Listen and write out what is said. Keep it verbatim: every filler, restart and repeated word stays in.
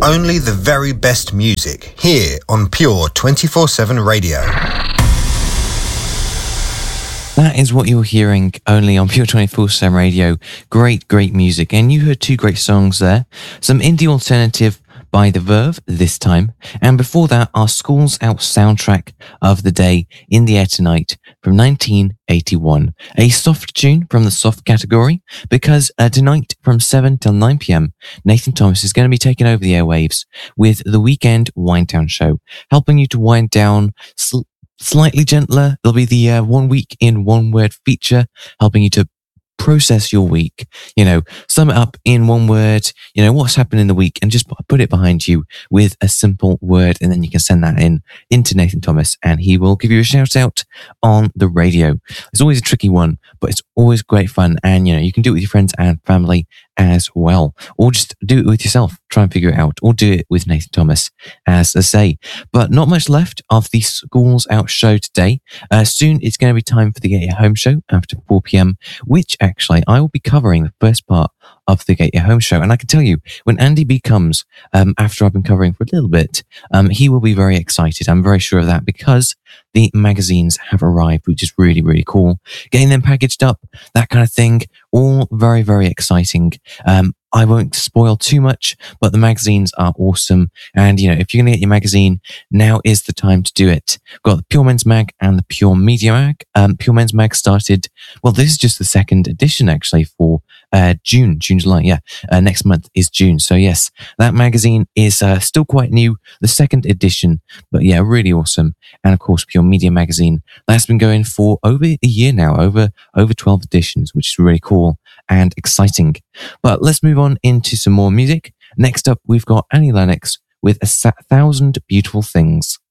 only the very best music here on Pure twenty-four seven Radio. That is what you're hearing only on Pure twenty-four seven Radio. Great, great music. And you heard two great songs there. Some indie alternative by The Verve this time. And before that, our Schools Out soundtrack of the day, In the Air Tonight, from nineteen eighty-one. A soft tune from the soft category, because uh, tonight from seven till nine p.m, Nathan Thomas is going to be taking over the airwaves with the Weekend Wind Down Show, helping you to wind down sl- slightly gentler. It'll be the uh, one week in one word feature, helping you to process your week, you know, sum it up in one word, you know, what's happened in the week, and just put it behind you with a simple word, and then you can send that in into Nathan Thomas and he will give you a shout out on the radio. It's always a tricky one, but it's always great fun, and you know, you can do it with your friends and family as well, or just do it with yourself, try and figure it out, or do it with Nathan Thomas, as I say. But not much left of the Schools Out show today. Uh, soon it's going to be time for the Get Your Home show after four p.m, which actually I will be covering the first part of the Get Your Home show. And I can tell you, when Andy B comes, um, after I've been covering for a little bit, um, he will be very excited. I'm very sure of that, because the magazines have arrived, which is really, really cool. Getting them packaged up, that kind of thing, all very, very exciting. Um, I won't spoil too much, but the magazines are awesome. And, you know, if you're going to get your magazine, now is the time to do it. We've got the Pure Men's Mag and the Pure Media Mag. Um, Pure Men's Mag started, well, this is just the second edition, actually, for uh, June, June, July. Yeah, uh, next month is June. So, yes, that magazine is uh, still quite new, the second edition, but yeah, really awesome. And, of course, Pure Media Magazine, that's been going for over a year now, over, over twelve editions, which is really cool and exciting. But let's move on into some more music. Next up, we've got Annie Lennox with A Thousand Beautiful Things.